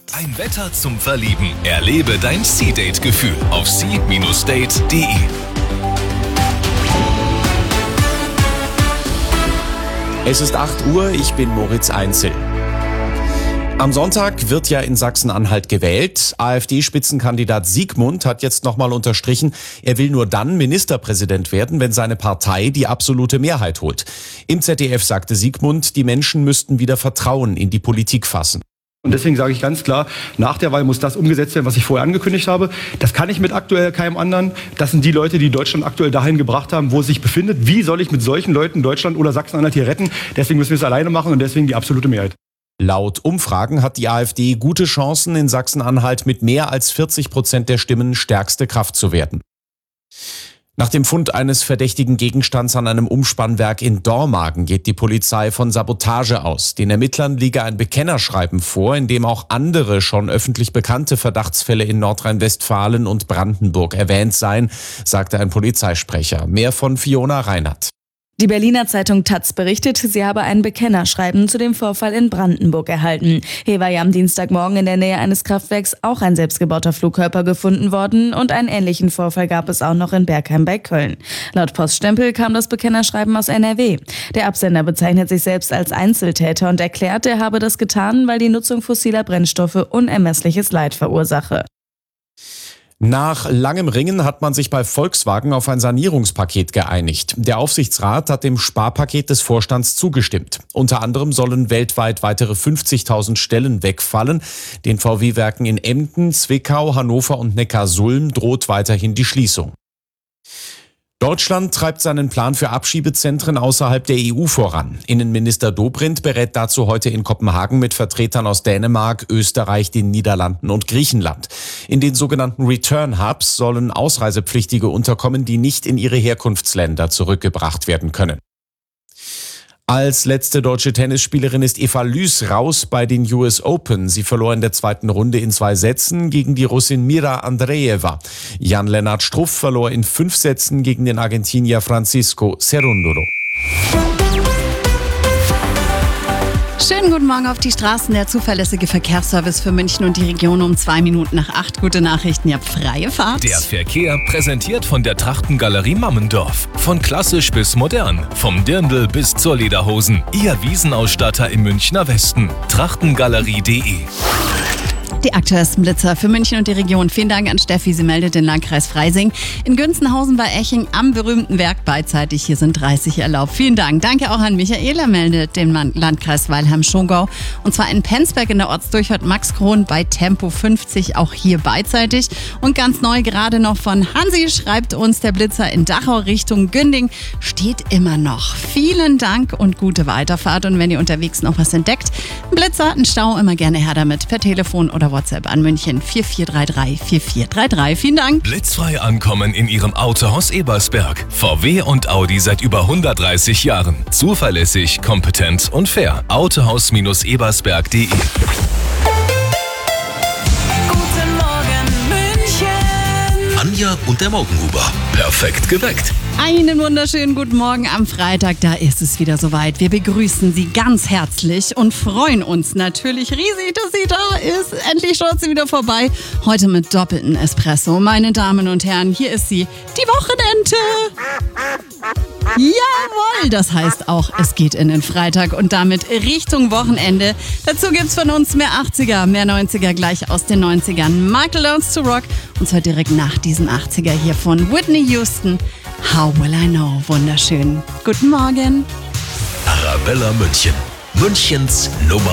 Ein Wetter zum Verlieben. Erlebe dein Sea-Date-Gefühl auf sea-date.de. Es ist 8 Uhr, ich bin Moritz Einzel. Am Sonntag wird ja in Sachsen-Anhalt gewählt. AfD-Spitzenkandidat Siegmund hat jetzt nochmal unterstrichen, er will nur dann Ministerpräsident werden, wenn seine Partei die absolute Mehrheit holt. Im ZDF sagte Siegmund, die Menschen müssten wieder Vertrauen in die Politik fassen. Und deswegen sage ich ganz klar, nach der Wahl muss das umgesetzt werden, was ich vorher angekündigt habe. Das kann ich mit aktuell keinem anderen. Das sind die Leute, die Deutschland aktuell dahin gebracht haben, wo es sich befindet. Wie soll ich mit solchen Leuten Deutschland oder Sachsen-Anhalt hier retten? Deswegen müssen wir es alleine machen und deswegen die absolute Mehrheit. Laut Umfragen hat die AfD gute Chancen, in Sachsen-Anhalt mit mehr als 40% der Stimmen stärkste Kraft zu werden. Nach dem Fund eines verdächtigen Gegenstands an einem Umspannwerk in Dormagen geht die Polizei von Sabotage aus. Den Ermittlern liege ein Bekennerschreiben vor, in dem auch andere schon öffentlich bekannte Verdachtsfälle in Nordrhein-Westfalen und Brandenburg erwähnt seien, sagte ein Polizeisprecher. Mehr von Fiona Reinhardt. Die Berliner Zeitung taz berichtet, sie habe ein Bekennerschreiben zu dem Vorfall in Brandenburg erhalten. Hier war ja am Dienstagmorgen in der Nähe eines Kraftwerks auch ein selbstgebauter Flugkörper gefunden worden und einen ähnlichen Vorfall gab es auch noch in Bergheim bei Köln. Laut Poststempel kam das Bekennerschreiben aus NRW. Der Absender bezeichnet sich selbst als Einzeltäter und erklärt, er habe das getan, weil die Nutzung fossiler Brennstoffe unermessliches Leid verursache. Nach langem Ringen hat man sich bei Volkswagen auf ein Sanierungspaket geeinigt. Der Aufsichtsrat hat dem Sparpaket des Vorstands zugestimmt. Unter anderem sollen weltweit weitere 50.000 Stellen wegfallen. Den VW-Werken in Emden, Zwickau, Hannover und Neckarsulm droht weiterhin die Schließung. Deutschland treibt seinen Plan für Abschiebezentren außerhalb der EU voran. Innenminister Dobrindt berät dazu heute in Kopenhagen mit Vertretern aus Dänemark, Österreich, den Niederlanden und Griechenland. In den sogenannten Return Hubs sollen Ausreisepflichtige unterkommen, die nicht in ihre Herkunftsländer zurückgebracht werden können. Als letzte deutsche Tennisspielerin ist Eva Lüß raus bei den US Open. Sie verlor in der zweiten Runde in 2 Sätzen gegen die Russin Mira Andreeva. Jan-Lennart Struff verlor in 5 Sätzen gegen den Argentinier Francisco Cerúndolo. Schönen guten Morgen auf die Straßen. Der zuverlässige Verkehrsservice für München und die Region um 2 Minuten nach 8. Gute Nachrichten, ihr habt freie Fahrt. Der Verkehr präsentiert von der Trachtengalerie Mammendorf. Von klassisch bis modern, vom Dirndl bis zur Lederhosen. Ihr Wiesenausstatter im Münchner Westen. Trachtengalerie.de. Die aktuellsten Blitzer für München und die Region. Vielen Dank an Steffi, sie meldet den Landkreis Freising. In Günzenhausen bei Eching am berühmten Werk beidseitig. Hier sind 30 erlaubt. Vielen Dank. Danke auch an Michaela, meldet den Landkreis Weilheim-Schongau. Und zwar in Penzberg in der Ortsdurchfahrt Max Kron bei Tempo 50, auch hier beidseitig. Und ganz neu gerade noch von Hansi schreibt uns, der Blitzer in Dachau Richtung Günding steht immer noch. Vielen Dank und gute Weiterfahrt. Und wenn ihr unterwegs noch was entdeckt, ein Blitzer, ein Stau, immer gerne her damit per Telefon oder WhatsApp an München 4433 4433. Vielen Dank. Blitzfrei ankommen in Ihrem Autohaus Ebersberg. VW und Audi seit über 130 Jahren. Zuverlässig, kompetent und fair. Autohaus-ebersberg.de. Guten Morgen, München. Anja und der Morgenhuber. Perfekt geweckt. Einen wunderschönen guten Morgen am Freitag, da ist es wieder soweit. Wir begrüßen Sie ganz herzlich und freuen uns natürlich riesig, dass sie da ist. Endlich schaut sie wieder vorbei. Heute mit doppelten Espresso. Meine Damen und Herren, hier ist sie, die Wochenente. Jawohl, das heißt auch, es geht in den Freitag und damit Richtung Wochenende. Dazu gibt's von uns mehr 80er, mehr 90er gleich aus den 90ern. Michael Learns to Rock und zwar direkt nach diesem 80er hier von Whitney Houston. How Will I Know? Wunderschön. Guten Morgen. Arabella München. Münchens Nummer